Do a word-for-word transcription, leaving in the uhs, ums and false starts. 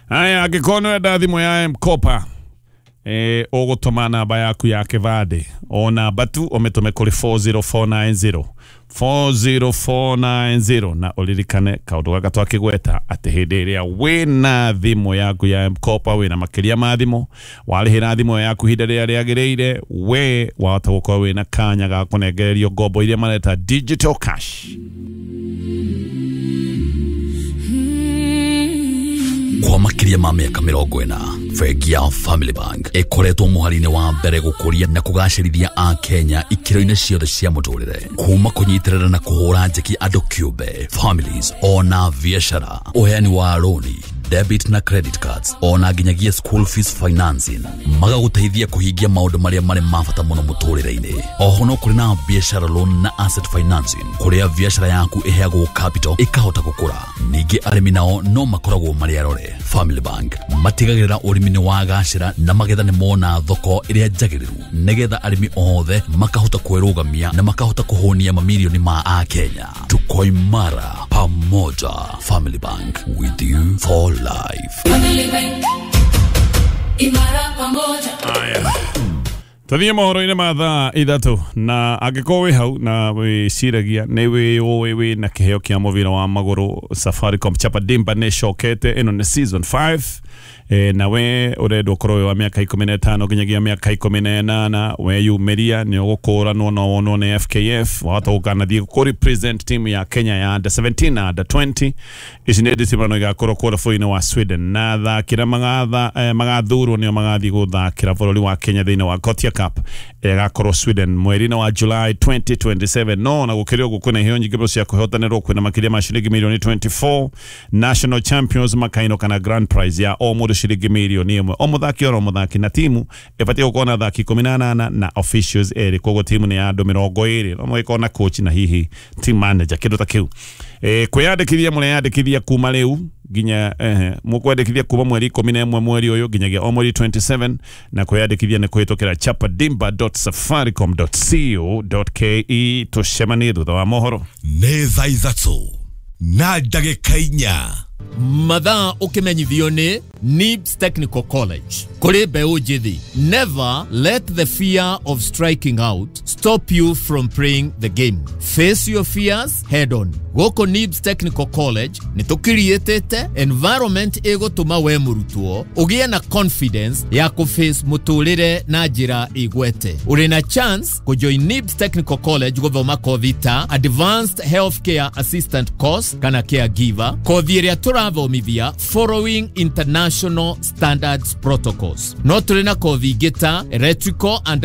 Aya, agikono eda thimu ya M-Kopa. E, ogotoma namba yaku ya kivade. O namba tu ometume kuri four zero four nine zero. four zero four nine zero. Na ulirikane kaundu gaka twakigweta ati hindi iria wina thimu yaku ya M-Kopa, wina makiria ma thimu, warihira thimu yaku hinda riria riagiriire, we wahota gukorwo wina kanya ga kunengererio ngombo iria mareta digital cash. Kwa makiria ma miaka mirongo ina, bengi ya Family Bank ikoretwo muharine wa mbere gukuria na kugacirithia a Kenya ikiro-ine ciothe cia muturire, kuma kunyitirira na kuhura njeki andu kiumbe, families ona biashara, uheani wa roni, debit na credit cards, ona ginyagia school fees financing, magaguteithia kuhingia maundu maria mari mabata muno muturire-ine. Oho no kuri na biashara loan na asset financing, kuria biashara yaku iheagwo capital ikahota gukura. Ningi arimi nao no makoragwo mari arore. Family Bank matigagirira urimi ni wagacira na magetha ni mona thoko iria njagiriru, negetha arimi othe makahota kwerugamia na makahota kuhonia mamilioni ma a Kenya. Tuko imara pamoja. Family Bank, with you for life. Family Bank, imara pamoja. Aya, tathie mohoro-ine ma thaa ithatu, na angĩkorwo wĩ hau na wĩciragia nĩ wĩ wĩ na kĩheo kĩa mũbira wa magũrũ, Safaricom Chapa Dimba nĩ cokete. Ĩno nĩ season five. E, na we urendo ukorwo wa miaka ikumi na itano nginyagia miaka ikumi na inana, we yumeria ni ugukuranwo no wono ni F K F, wahota gukanathie ku represent team ya Kenya ya under seventeen na under twenty. Ici nĩ ndicimano igakorwo kũra bũrũri-inĩ wa Sweden, na thakĩra magatha eh, magathurwo nĩo magathie gũthakĩra bũrũri wa Kenya thĩinĩ wa Gotia Cup ĩgakorwo Sweden mweri-inĩ wa July twenty twenty-seven. No na gũkĩrĩo gũkwĩna iheo nyingĩ cia kũhotanĩrwo, kwĩna makĩria ma ciringi milioni twenty-four, national champions makaino kana grand prize ya o mũndũ shilingi milioni ĩmwe. O muthaki oro muthaki na timu ibatie gũkorwo na athaki ikumi na anana na officials eri, koguo timu ni ya andũ mĩrongo ĩrĩ, no mũgĩkorwo na coach na hihi team manager kĩndũ ta kĩu. E, kwĩyandĩkithia mũreyandĩkithia kuma rĩu ginya eh mukwandĩkithia kuma mweri ikumi na ĩmwe mweri ũyũ nginyagia o mweri twenty-seven, na kwĩyandĩkithia nĩ kũhĩtũkĩra chapadimba dot safaricom dot co dot ke. Tucemanie thutha wa mohoro. Nĩ thaa ithatũ na ndagĩka inya. Mathaa ukimenyithio ni N I B S Technical College. Kuri mbeũ njithi, never let the fear of striking out stop you from playing the game. Face your fears head on. Goko N I B S Technical College ni tukirietete environment ego tuma we murutwo ugie na confidence ya ku face muturire na njira igwete. Uri na chance ku join N I B S Technical College guthoma kothi ta Advanced Healthcare Assistant course kana caregiver, kothi iria turathomithia following international standards protocols. No turi na kothi ingĩ ta Electrical and